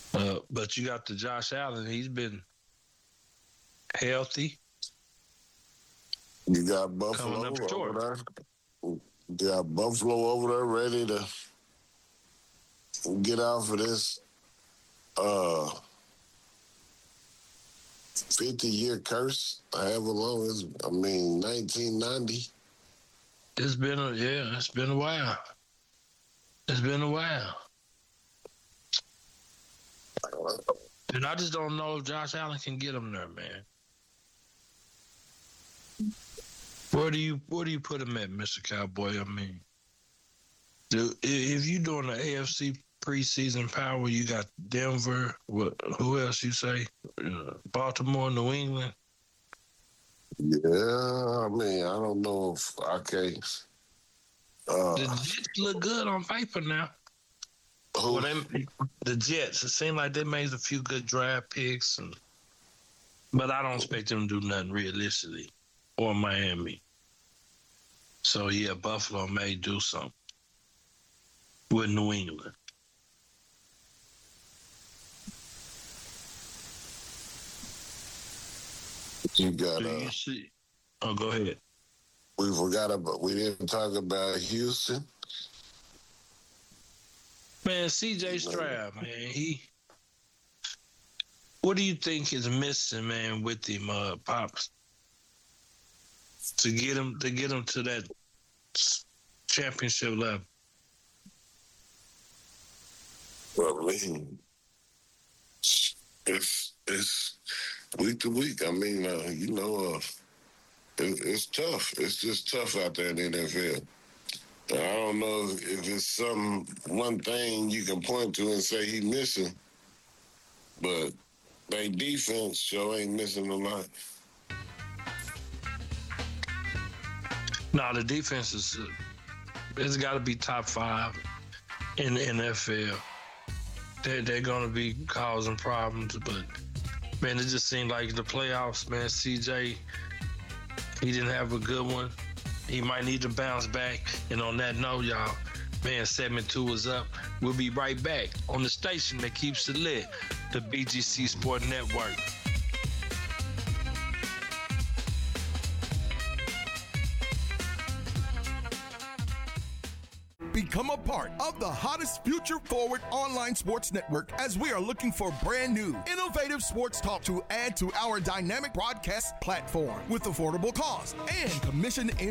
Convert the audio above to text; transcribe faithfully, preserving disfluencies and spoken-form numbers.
Uh, but you got the Josh Allen. He's been healthy. You got Buffalo Coming up over short. there. You got Buffalo over there ready to get off of this uh, fifty-year curse. However long it's, I mean, nineteen ninety. It's been a yeah. It's been a while. It's been a while. And I just don't know if Josh Allen can get him there, man. Where do you where do you put him at, Mister Cowboy? I mean, dude, if you're doing the A F C preseason power, you got Denver. What? Who else you say? Uh, Baltimore, New England. Yeah, I mean, I don't know if I can. Uh, The Jets look good on paper now. who? Well, they, the Jets. It seemed like they made a few good draft picks, and but I don't expect them to do nothing realistically. Or Miami. So yeah, Buffalo may do something with New England. You got. Do Uh, you see? Oh, go ahead. we forgot about. We didn't talk about Houston. Man, C J Stroud, man, he. What do you think is missing, man, with him, uh, Pops? To get him to get him to that championship level. Well, I mean, it's it's week to week. I mean, uh, you know, uh, it, it's tough. It's just tough out there in the N F L. I don't know if, if it's some one thing you can point to and say he missing, but they defense sure ain't missing a lot. No, the defense is uh, it's got to be top five in the N F L. They're, they're going to be causing problems, but man, it just seemed like the playoffs, man. C J, he didn't have a good one. He might need to bounce back. And on that note, y'all, man, segment two is up. We'll be right back on the station that keeps it lit, the B G C Sport Network. Become a part of the hottest future-forward online sports network as we are looking for brand new, innovative sports talk to add to our dynamic broadcast platform with affordable cost and commission in